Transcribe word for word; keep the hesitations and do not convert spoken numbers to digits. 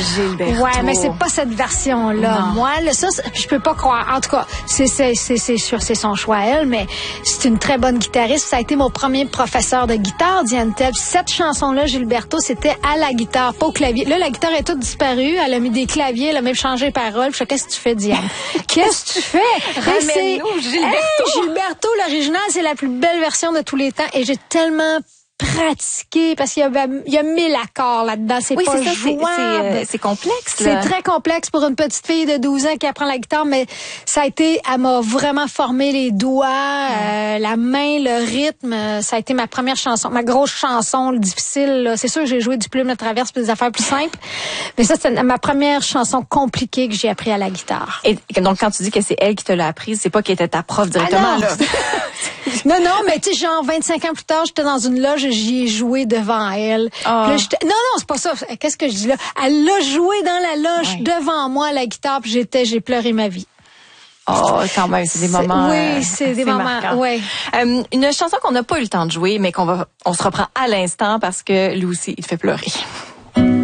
Gilberto. Ouais, mais c'est pas cette version-là. Non. Moi, là, ça, je peux pas croire. En tout cas, c'est, c'est, c'est, c'est sûr, c'est son choix à elle, mais c'est une très bonne guitariste. Ça a été mon premier professeur de guitare, Diane Tell. Cette chanson-là, Gilberto, c'était à la guitare, pas au clavier. Là, la guitare est toute disparue. Elle a mis des claviers, elle a même changé les paroles. Je sais, qu'est-ce que tu fais, Diane? Qu'est-ce que tu fais? Ramène-nous, Gilberto. Hey, Gilberto, l'original, c'est la plus belle version de tous les temps. Et j'ai tellement pratiqué parce qu'il y a, il y a mille accords là-dedans. C'est oui, pas c'est ça, jouable. c'est, c'est, euh, c'est complexe. C'est très complexe pour une petite fille de douze ans qui apprend la guitare, mais ça a été, elle m'a vraiment formé les doigts, euh, la main, le rythme. Ça a été ma première chanson, ma grosse chanson, difficile. Là. C'est sûr que j'ai joué du Plume de Traverse puis des affaires plus simples, mais ça, c'est ma première chanson compliquée que j'ai appris à la guitare. Et donc, quand tu dis que c'est elle qui te l'a apprise, c'est pas qu'elle était ta prof directement, ah non. là. Non, non, mais tu sais, genre vingt-cinq ans plus tard, j'étais dans une loge et j'y ai joué devant elle. Oh. Là, non, non, c'est pas ça. Qu'est-ce que je dis là? Elle l'a joué dans la loge ouais. devant moi à la guitare, puis j'étais, j'ai pleuré ma vie. Oh, quand même, c'est des moments. Oui, c'est des moments. Ouais. Euh, une chanson qu'on n'a pas eu le temps de jouer, mais qu'on va, on se reprend à l'instant parce que lui aussi, il te fait pleurer.